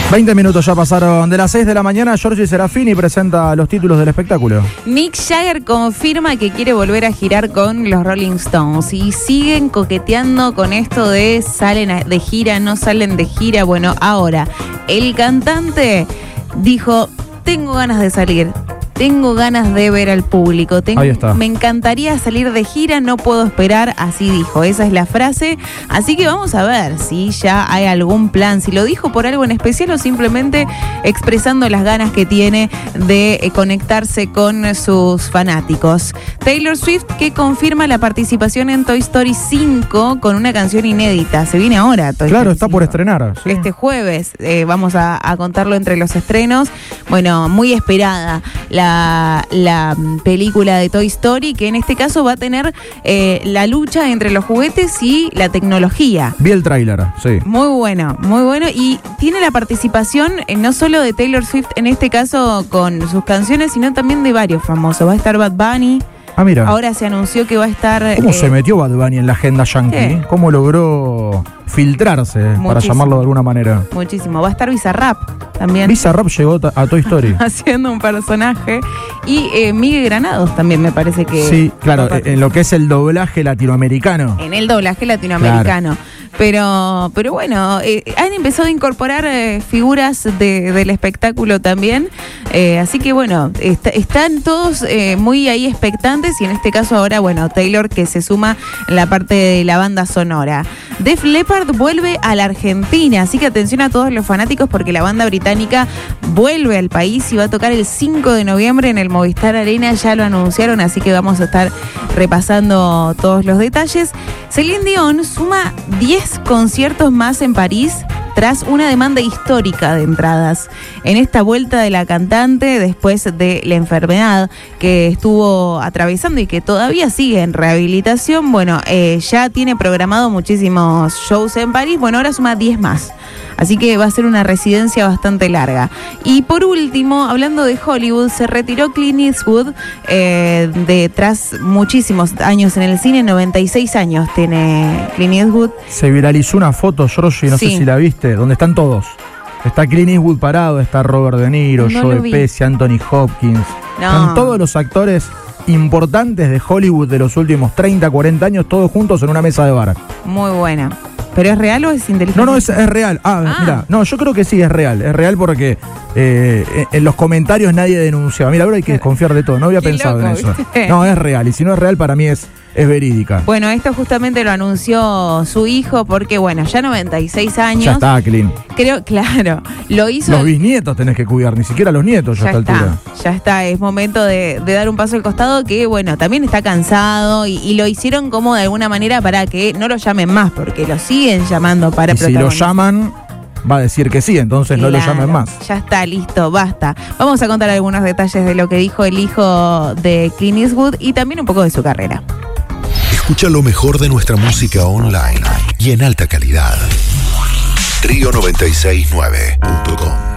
20 minutos ya pasaron de las 6 de la mañana. Giorgi Serafini presenta los títulos del espectáculo. Mick Jagger confirma que quiere volver a girar con los Rolling Stones y siguen coqueteando con esto de salen de gira, no salen de gira. Bueno, ahora el cantante dijo, tengo ganas de salir. Tengo ganas de ver al público. Ahí está. Me encantaría salir de gira, no puedo esperar, así dijo. Esa es la frase. Así que vamos a ver si ya hay algún plan, si lo dijo por algo en especial o simplemente expresando las ganas que tiene de conectarse con sus fanáticos. Taylor Swift, que confirma la participación en Toy Story 5 con una canción inédita. Se viene ahora Toy Claro, Story está 5. por estrenar. Sí. Este jueves vamos a contarlo entre los estrenos. Bueno, muy esperada la película de Toy Story, que en este caso va a tener la lucha entre los juguetes y la tecnología. Vi el tráiler, sí. Muy bueno, y tiene la participación no solo de Taylor Swift en este caso con sus canciones, sino también de varios famosos. Va a estar Bad Bunny. Ah, mira. Ahora se anunció que va a estar... ¿Cómo se metió Bad Bunny en la agenda yankee? ¿Qué? ¿Cómo logró filtrarse, para Muchísimo. llamarlo de alguna manera? Muchísimo. Va a estar Bizarrap también. Bizarrap llegó a Toy Story. Haciendo un personaje. Y Miguel Granados también me parece que... Sí, claro, en lo que es el doblaje latinoamericano. En el doblaje latinoamericano. Claro. Pero bueno, han empezado a incorporar figuras del espectáculo también. Así que bueno, están todos muy ahí expectantes y en este caso ahora, bueno, Taylor que se suma en la parte de la banda sonora. Def Leppard vuelve a la Argentina, así que atención a todos los fanáticos porque la banda británica vuelve al país y va a tocar el 5 de noviembre en el Movistar Arena, ya lo anunciaron, así que vamos a estar repasando todos los detalles. Celine Dion suma 10 conciertos más en París tras una demanda histórica de entradas. En esta vuelta de la cantante, después de la enfermedad que estuvo atravesando y que todavía sigue en rehabilitación, bueno, ya tiene programado muchísimos shows en París, bueno, ahora suma 10 más. Así que va a ser una residencia bastante larga. Y por último, hablando de Hollywood, se retiró Clint Eastwood tras muchísimos años en el cine, 96 años tiene Clint Eastwood. Se viralizó una foto, Giorgi, no sé si la viste, donde están todos. Está Clint Eastwood parado, está Robert De Niro, Joe Pesci, Anthony Hopkins. Están todos los actores importantes de Hollywood de los últimos 30, 40 años, todos juntos en una mesa de bar. Muy buena. ¿Pero es real o es inteligencia? No, es real. Mira, no, yo creo que sí, es real. Es real porque en los comentarios nadie denunciaba. Mira, ahora hay que desconfiar de todo. No había pensado en eso. ¿Viste? No, es real. Y si no es real, para mí es verídica. Bueno, esto justamente lo anunció su hijo porque, bueno, ya 96 años. Ya está, Clint. Creo, claro, lo hizo... Los bisnietos tenés que cuidar, ni siquiera los nietos ya a esta altura. Ya está, es momento de dar un paso al costado que, bueno, también está cansado y lo hicieron como de alguna manera para que no lo llamen más, porque lo siguen llamando para protagonizar. Si lo llaman... va a decir que sí, entonces no lo llamen más. Ya está, listo, basta. Vamos a contar algunos detalles de lo que dijo el hijo de Clint Eastwood y también un poco de su carrera. Escucha lo mejor de nuestra música online y en alta calidad. Trio969.com